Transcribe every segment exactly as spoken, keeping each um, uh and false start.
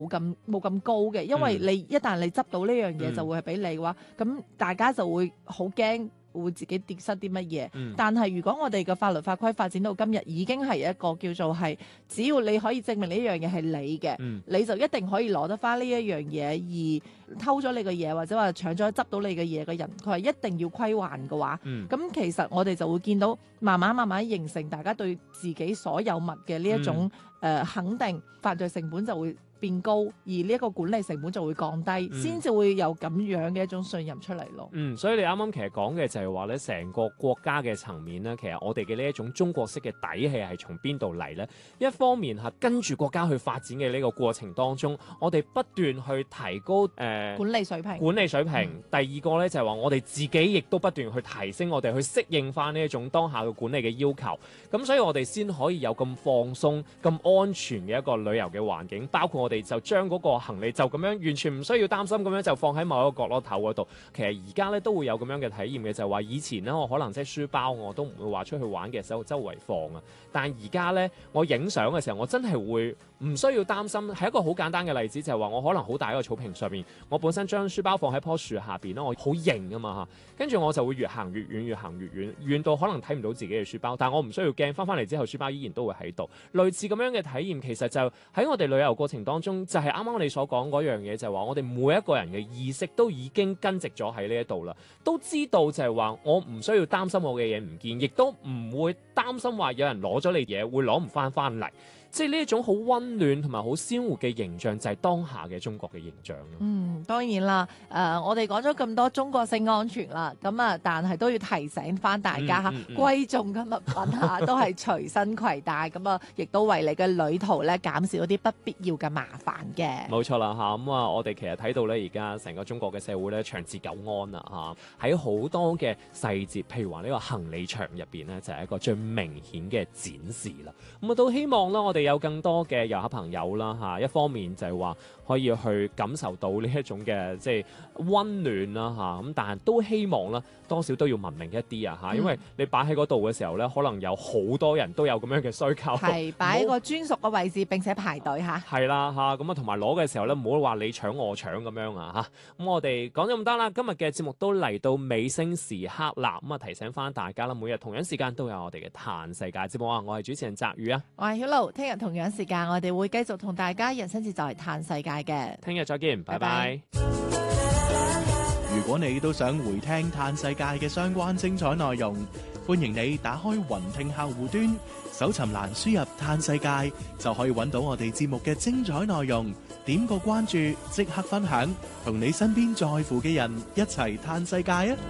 冇咁冇咁高嘅，因為你一旦你執到呢樣嘢嗯就會係俾你嘅話，咁大家就會好驚會自己跌失啲乜嘢。 嗯但係如果我哋嘅法律法規發展到今日，已經係一個叫做係，只要你可以證明呢樣嘢係你嘅， 嗯你就一定可以攞得翻呢一樣嘢。而偷咗你嘅嘢或者話搶咗執到你嘅嘢嘅人，佢係一定要歸還嘅話， 嗯咁、其實我哋就會見到慢慢慢慢形成大家對自己所有物嘅呢一種誒、 嗯呃肯定，犯罪成本就會變高，而呢一個管理成本就會降低， 嗯先至、會有咁樣嘅一種信任出嚟咯。 嗯，所以你啱啱其實講嘅就係話咧，成個國家嘅層面咧，其實我哋嘅呢一種中國式嘅底氣係從邊度嚟咧？一方面係跟住國家去發展嘅呢個過程當中，我哋不斷去提高誒、呃、 管理水平， 管理水平。 嗯第二個咧就係話我哋自己亦都不斷去提升我哋去適應翻呢一種當下嘅管理嘅要求。咁所以我哋先可以有咁放鬆、咁安全嘅一個旅遊嘅環境，包括我哋就將嗰個行李就咁樣完全唔需要擔心咁樣就放喺某一個角落頭嗰度。其實而家咧都會有咁樣嘅體驗嘅，就係話以前咧我可能即係書包我都唔會話出去玩嘅時候周圍放啊，但係而家咧我影相嘅時候我真係會唔需要擔心。係一個好簡單嘅例子，就係話我可能好大一個草坪上面，我本身將書包放喺棵樹下邊啦，我好型啊嘛嚇，跟住我就會越行越遠，越行越遠，遠到可能睇唔到自己嘅書包，但係我唔需要驚，翻翻嚟之後書包依然都會喺度。類似咁樣嘅體驗，其實就喺我哋旅遊過程當中，就係啱啱你所講嗰樣嘢，就係話我哋每一個人嘅意識都已經根植咗喺呢一度啦，都知道就係話我唔需要擔心我嘅嘢唔見，亦都唔會擔心話有人攞咗你嘢會攞唔翻翻嚟。即係呢一種好温暖同埋好鮮活嘅形象，就係當下嘅中國嘅形象咯。 嗯，當然啦，誒、呃，我哋講咗咁多中國性安全啦，咁啊，但係都要提醒翻大家嚇， 嗯嗯嗯貴重嘅物品嚇都係隨身攜帶，咁啊，亦都為你嘅旅途咧減少一啲不必要嘅麻煩嘅。 冇錯啦嚇，咁啊，我哋其實睇到咧，而家成個中國嘅社會咧長治久安啦嚇，喺好多嘅細節，譬如話呢個行李場入邊咧，就係一個最明顯嘅展示啦。咁啊，都希望啦，我哋有更多嘅遊客朋友啦嚇，一方面就係話可以去感受到呢一種嘅即係温暖啦嚇，咁但係都希望啦，多少都要文明一啲啊嚇，因為你擺喺嗰度嘅時候咧，可能有好多人都有咁樣嘅需求， 係擺喺個專屬嘅位置並且排隊嚇。 係啦嚇，咁啊同埋攞嘅時候咧，唔好話你搶我搶咁樣啊嚇。咁我哋講咗咁多啦，今日嘅節目都嚟到尾聲時刻啦，咁啊提醒翻大家啦，每日同樣時間都有我哋嘅嘆世界節目啊，我係主持人澤宇啊， 我係曉露，聽日同樣時間我哋會繼續同大家人生節就係嘆世界嘅。 聽日再見，拜拜。 拜拜。 如果你都想回聽嘆世界嘅相關精彩內容，歡迎你打開雲聽客戶端，搜尋欄輸入嘆世界，就可以揾到我哋節目嘅精彩內容。點個關注，即刻分享，同你身邊在乎嘅人一齊嘆世界啊！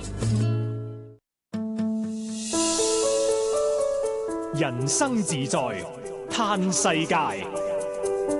人生自在嘆世界。